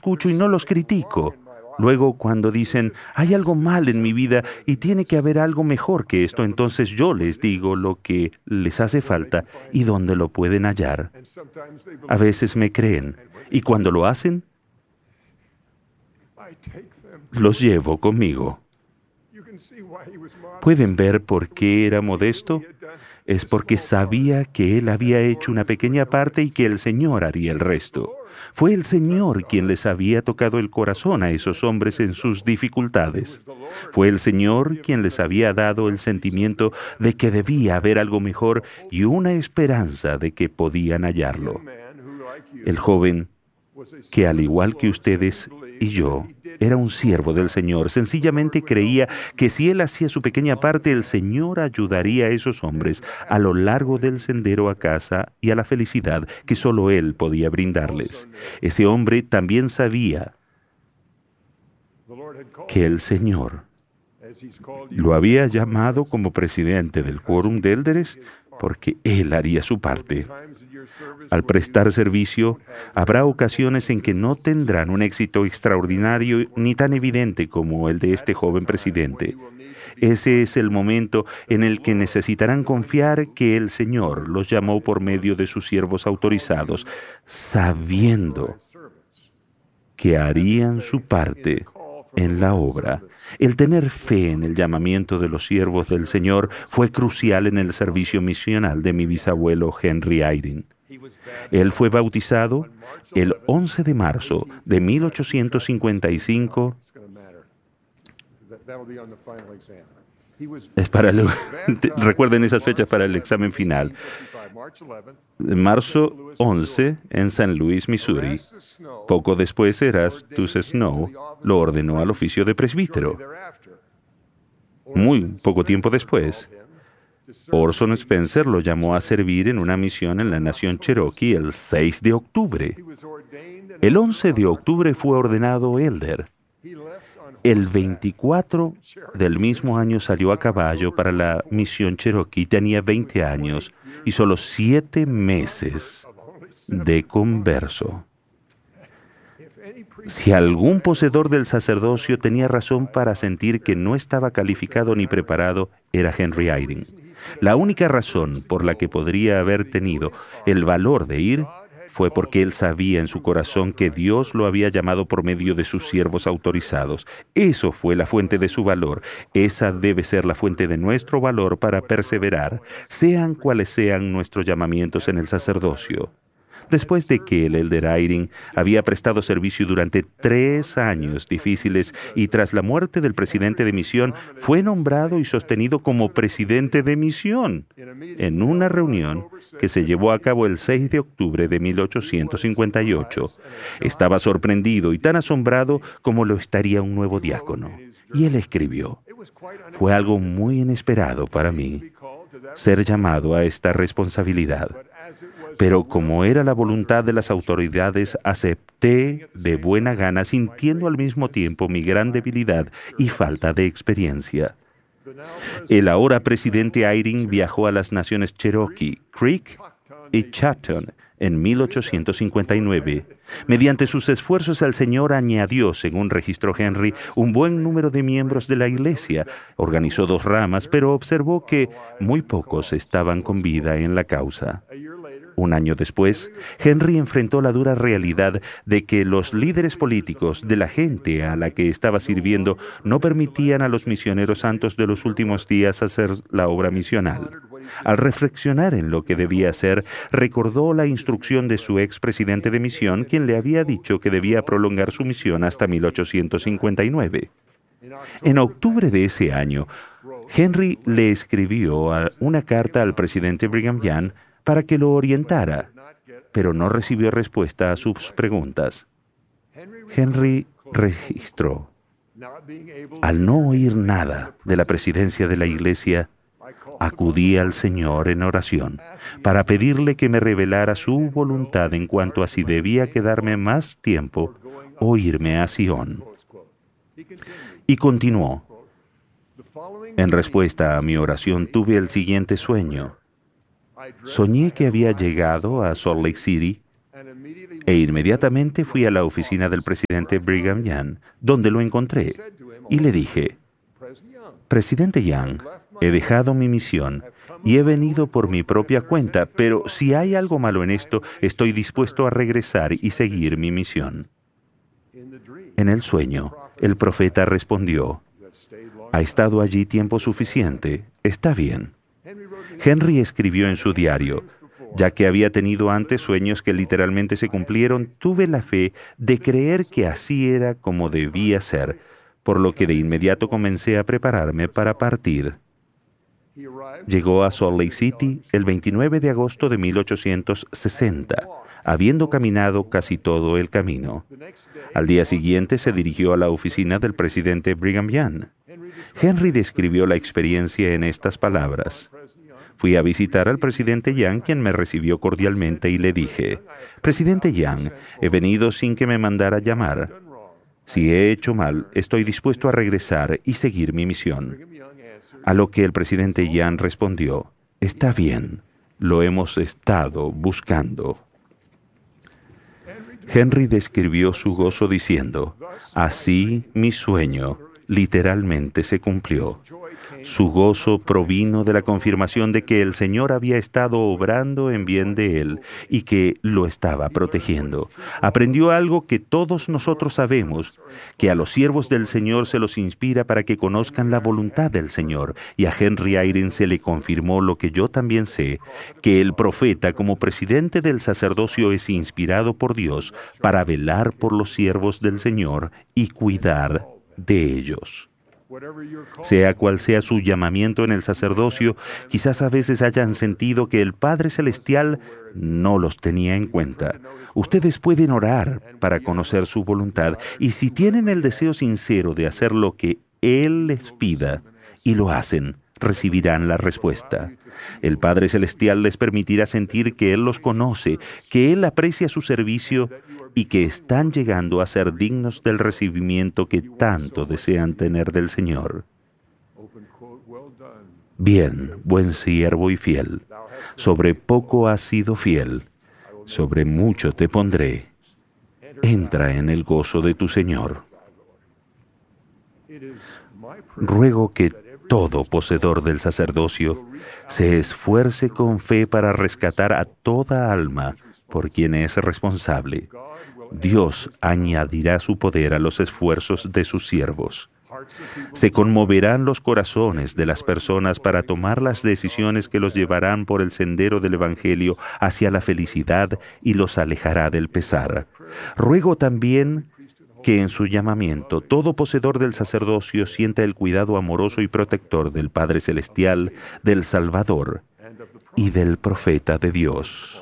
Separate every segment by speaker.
Speaker 1: escucho y no los critico. Luego, cuando dicen, hay algo mal en mi vida y tiene que haber algo mejor que esto, entonces yo les digo lo que les hace falta y dónde lo pueden hallar. A veces me creen, y cuando lo hacen, los llevo conmigo. ¿Pueden ver por qué era modesto? Es porque sabía que él había hecho una pequeña parte y que el Señor haría el resto. Fue el Señor quien les había tocado el corazón a esos hombres en sus dificultades. Fue el Señor quien les había dado el sentimiento de que debía haber algo mejor y una esperanza de que podían hallarlo. El joven, que al igual que ustedes y yo, era un siervo del Señor, sencillamente creía que si él hacía su pequeña parte, el Señor ayudaría a esos hombres a lo largo del sendero a casa y a la felicidad que solo él podía brindarles. Ese hombre también sabía que el Señor lo había llamado como presidente del quórum de élderes porque él haría su parte. Al prestar servicio, habrá ocasiones en que no tendrán un éxito extraordinario ni tan evidente como el de este joven presidente. Ese es el momento en el que necesitarán confiar que el Señor los llamó por medio de sus siervos autorizados, sabiendo que harían su parte en la obra. El tener fe en el llamamiento de los siervos del Señor fue crucial en el servicio misional de mi bisabuelo Henry Eyring. Él fue bautizado el 11 de marzo de 1855. Recuerden esas fechas para el examen final. Marzo 11 en San Luis, Missouri. Poco después, Erastus Snow lo ordenó al oficio de presbítero. Muy poco tiempo después, Orson Spencer lo llamó a servir en una misión en la nación Cherokee el 6 de octubre. El 11 de octubre fue ordenado elder. El 24 del mismo año salió a caballo para la misión Cherokee. Tenía 20 años y solo 7 meses de converso. Si algún poseedor del sacerdocio tenía razón para sentir que no estaba calificado ni preparado, era Henry Eyring. La única razón por la que podría haber tenido el valor de ir fue porque él sabía en su corazón que Dios lo había llamado por medio de sus siervos autorizados. Eso fue la fuente de su valor. Esa debe ser la fuente de nuestro valor para perseverar, sean cuales sean nuestros llamamientos en el sacerdocio. Después de que el elder Eyring había prestado servicio durante 3 años difíciles y tras la muerte del presidente de misión, fue nombrado y sostenido como presidente de misión en una reunión que se llevó a cabo el 6 de octubre de 1858. Estaba sorprendido y tan asombrado como lo estaría un nuevo diácono. Y él escribió: fue algo muy inesperado para mí ser llamado a esta responsabilidad. Pero como era la voluntad de las autoridades, acepté de buena gana, sintiendo al mismo tiempo mi gran debilidad y falta de experiencia. El ahora presidente Eyring viajó a las naciones Cherokee, Creek y Choctaw en 1859. Mediante sus esfuerzos, el Señor añadió, según registró Henry, un buen número de miembros de la iglesia. Organizó 2 ramas, pero observó que muy pocos estaban con vida en la causa. Un año después, Henry enfrentó la dura realidad de que los líderes políticos de la gente a la que estaba sirviendo no permitían a los misioneros santos de los últimos días hacer la obra misional. Al reflexionar en lo que debía hacer, recordó la instrucción de su expresidente de misión, quien le había dicho que debía prolongar su misión hasta 1859. En octubre de ese año, Henry le escribió una carta al presidente Brigham Young para que lo orientara, pero no recibió respuesta a sus preguntas. Henry registró: al no oír nada de la presidencia de la iglesia, acudí al Señor en oración para pedirle que me revelara su voluntad en cuanto a si debía quedarme más tiempo o irme a Sion. Y continuó: en respuesta a mi oración tuve el siguiente sueño. Soñé que había llegado a Salt Lake City E inmediatamente fui a la oficina del presidente Brigham Young, donde lo encontré, y le dije: Presidente Young, he dejado mi misión y he venido por mi propia cuenta, pero si hay algo malo en esto, estoy dispuesto a regresar y seguir mi misión. En el sueño, el profeta respondió: ha estado allí tiempo suficiente, está bien. Henry escribió en su diario: ya que había tenido antes sueños que literalmente se cumplieron, tuve la fe de creer que así era como debía ser, por lo que de inmediato comencé a prepararme para partir. Llegó a Salt Lake City el 29 de agosto de 1860, habiendo caminado casi todo el camino. Al día siguiente se dirigió a la oficina del presidente Brigham Young. Henry describió la experiencia en estas palabras: fui a visitar al presidente Young, quien me recibió cordialmente, y le dije: Presidente Young, he venido sin que me mandara llamar. Si he hecho mal, estoy dispuesto a regresar y seguir mi misión. A lo que el presidente Young respondió: está bien, lo hemos estado buscando. Henry describió su gozo diciendo: así mi sueño literalmente se cumplió. Su gozo provino de la confirmación de que el Señor había estado obrando en bien de él y que lo estaba protegiendo. Aprendió algo que todos nosotros sabemos, que a los siervos del Señor se los inspira para que conozcan la voluntad del Señor, y a Henry Eyring se le confirmó lo que yo también sé, que el profeta como presidente del sacerdocio es inspirado por Dios para velar por los siervos del Señor y cuidar de ellos. Sea cual sea su llamamiento en el sacerdocio, quizás a veces hayan sentido que el Padre Celestial no los tenía en cuenta. Ustedes pueden orar para conocer su voluntad, y si tienen el deseo sincero de hacer lo que Él les pida y lo hacen, recibirán la respuesta. El Padre Celestial les permitirá sentir que Él los conoce, que Él aprecia su servicio y que están llegando a ser dignos del recibimiento que tanto desean tener del Señor. Bien, buen siervo y fiel, sobre poco has sido fiel, sobre mucho te pondré. Entra en el gozo de tu Señor. Ruego que todo poseedor del sacerdocio se esfuerce con fe para rescatar a toda alma por quien es responsable. Dios añadirá su poder a los esfuerzos de sus siervos. Se conmoverán los corazones de las personas para tomar las decisiones que los llevarán por el sendero del Evangelio hacia la felicidad y los alejará del pesar. Ruego también que en su llamamiento todo poseedor del sacerdocio sienta el cuidado amoroso y protector del Padre Celestial, del Salvador y del Profeta de Dios.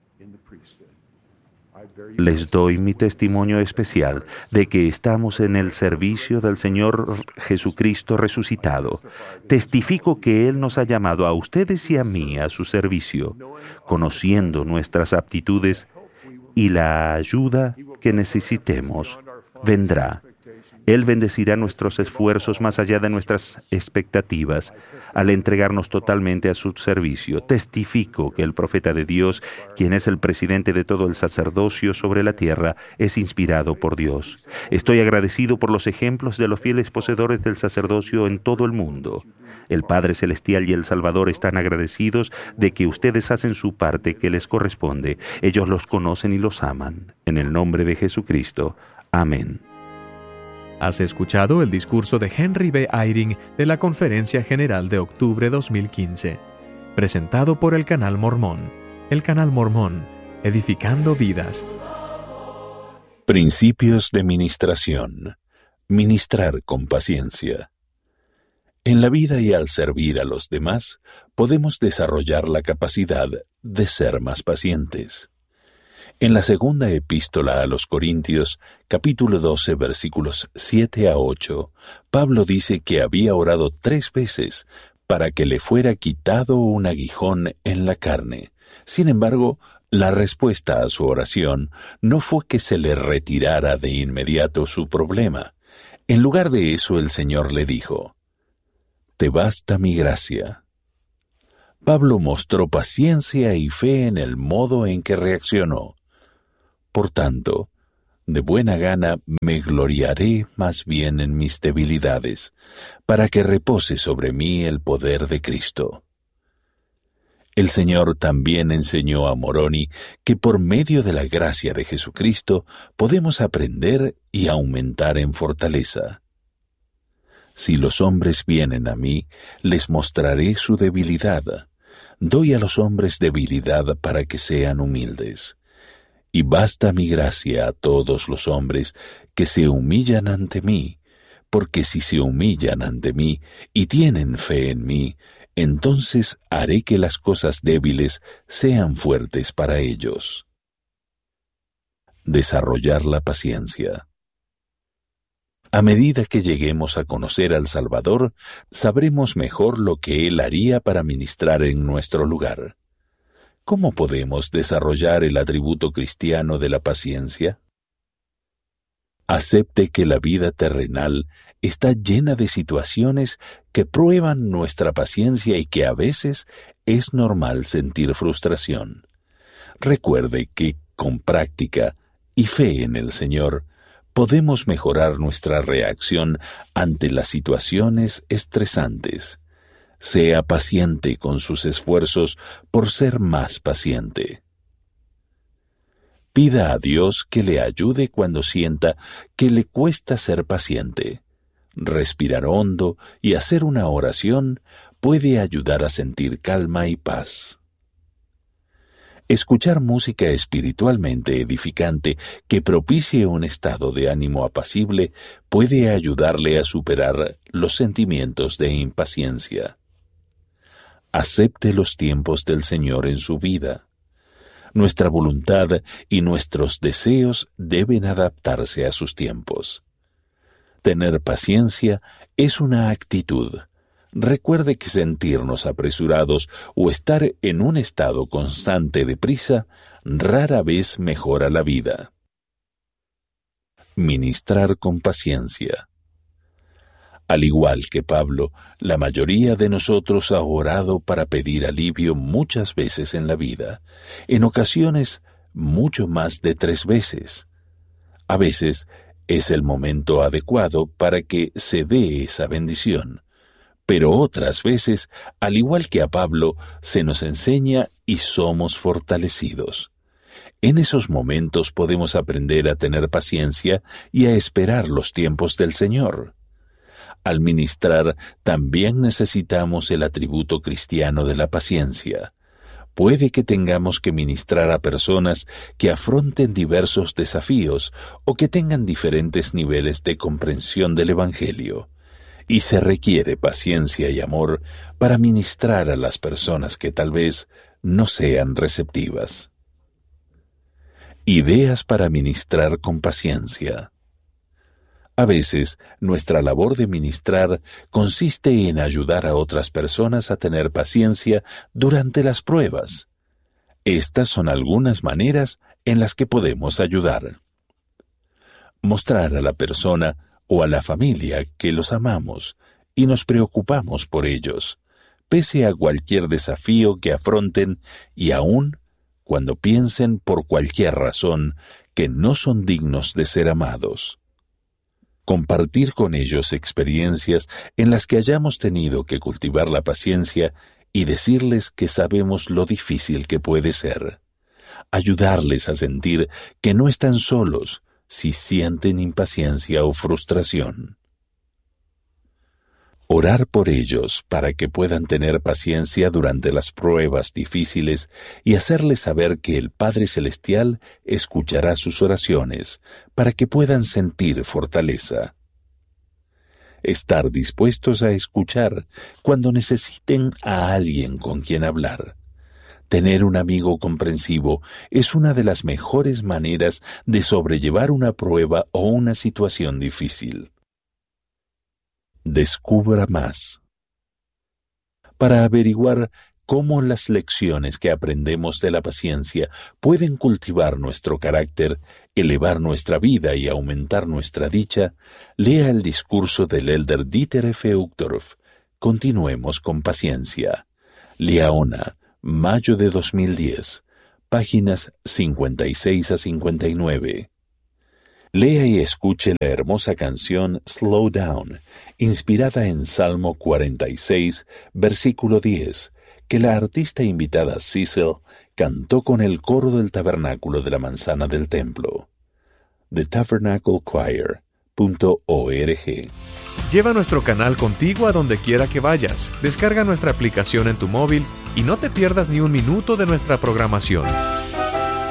Speaker 1: Les doy mi testimonio especial de que estamos en el servicio del Señor Jesucristo resucitado. Testifico que Él nos ha llamado a ustedes y a mí a su servicio, conociendo nuestras aptitudes, y la ayuda que necesitemos vendrá. Él bendecirá nuestros esfuerzos más allá de nuestras expectativas al entregarnos totalmente a su servicio. Testifico que el profeta de Dios, quien es el presidente de todo el sacerdocio sobre la tierra, es inspirado por Dios. Estoy agradecido por los ejemplos de los fieles poseedores del sacerdocio en todo el mundo. El Padre Celestial y el Salvador están agradecidos de que ustedes hacen su parte que les corresponde. Ellos los conocen y los aman. En el nombre de Jesucristo. Amén.
Speaker 2: Has escuchado el discurso de Henry B. Eyring de la Conferencia General de octubre 2015, presentado por el Canal Mormón. El Canal Mormón, edificando vidas.
Speaker 3: Principios de ministración. Ministrar con paciencia. En la vida y al servir a los demás, podemos desarrollar la capacidad de ser más pacientes. En la segunda epístola a los Corintios, capítulo 12, versículos 7 a 8, Pablo dice que había orado 3 veces para que le fuera quitado un aguijón en la carne. Sin embargo, la respuesta a su oración no fue que se le retirara de inmediato su problema. En lugar de eso, el Señor le dijo: «Te basta mi gracia». Pablo mostró paciencia y fe en el modo en que reaccionó. Por tanto, de buena gana me gloriaré más bien en mis debilidades, para que repose sobre mí el poder de Cristo. El Señor también enseñó a Moroni que por medio de la gracia de Jesucristo podemos aprender y aumentar en fortaleza. Si los hombres vienen a mí, les mostraré su debilidad. Doy a los hombres debilidad para que sean humildes. Y basta mi gracia a todos los hombres que se humillan ante mí, porque si se humillan ante mí y tienen fe en mí, entonces haré que las cosas débiles sean fuertes para ellos. Desarrollar la paciencia. A medida que lleguemos a conocer al Salvador, sabremos mejor lo que Él haría para ministrar en nuestro lugar. ¿Cómo podemos desarrollar el atributo cristiano de la paciencia? Acepte que la vida terrenal está llena de situaciones que prueban nuestra paciencia y que a veces es normal sentir frustración. Recuerde que, con práctica y fe en el Señor, podemos mejorar nuestra reacción ante las situaciones estresantes. Sea paciente con sus esfuerzos por ser más paciente. Pida a Dios que le ayude cuando sienta que le cuesta ser paciente. Respirar hondo y hacer una oración puede ayudar a sentir calma y paz. Escuchar música espiritualmente edificante que propicie un estado de ánimo apacible puede ayudarle a superar los sentimientos de impaciencia. Acepte los tiempos del Señor en su vida. Nuestra voluntad y nuestros deseos deben adaptarse a sus tiempos. Tener paciencia es una actitud. Recuerde que sentirnos apresurados o estar en un estado constante de prisa rara vez mejora la vida. Ministrar con paciencia. Al igual que Pablo, la mayoría de nosotros ha orado para pedir alivio muchas veces en la vida, en ocasiones mucho más de 3 veces. A veces es el momento adecuado para que se dé esa bendición, pero otras veces, al igual que a Pablo, se nos enseña y somos fortalecidos. En esos momentos podemos aprender a tener paciencia y a esperar los tiempos del Señor. Al ministrar, también necesitamos el atributo cristiano de la paciencia. Puede que tengamos que ministrar a personas que afronten diversos desafíos o que tengan diferentes niveles de comprensión del Evangelio, y se requiere paciencia y amor para ministrar a las personas que tal vez no sean receptivas. Ideas para ministrar con paciencia. A veces, nuestra labor de ministrar consiste en ayudar a otras personas a tener paciencia durante las pruebas. Estas son algunas maneras en las que podemos ayudar. Mostrar a la persona o a la familia que los amamos y nos preocupamos por ellos, pese a cualquier desafío que afronten y aun cuando piensen por cualquier razón que no son dignos de ser amados. Compartir con ellos experiencias en las que hayamos tenido que cultivar la paciencia y decirles que sabemos lo difícil que puede ser. Ayudarles a sentir que no están solos si sienten impaciencia o frustración. Orar por ellos para que puedan tener paciencia durante las pruebas difíciles y hacerles saber que el Padre Celestial escuchará sus oraciones para que puedan sentir fortaleza. Estar dispuestos a escuchar cuando necesiten a alguien con quien hablar. Tener un amigo comprensivo es una de las mejores maneras de sobrellevar una prueba o una situación difícil. Descubra más. Para averiguar cómo las lecciones que aprendemos de la paciencia pueden cultivar nuestro carácter, elevar nuestra vida y aumentar nuestra dicha, lea el discurso del elder Dieter F. Uchtdorf. Continuemos con paciencia. Liaona, mayo de 2010. páginas 56 a 59. Lea y escuche la hermosa canción Slow Down, inspirada en Salmo 46, versículo 10, que la artista invitada Cecil cantó con el coro del tabernáculo de la manzana del templo. TheTabernacleChoir.org.
Speaker 2: Lleva nuestro canal contigo a donde quiera que vayas. Descarga nuestra aplicación en tu móvil y no te pierdas ni un minuto de nuestra programación.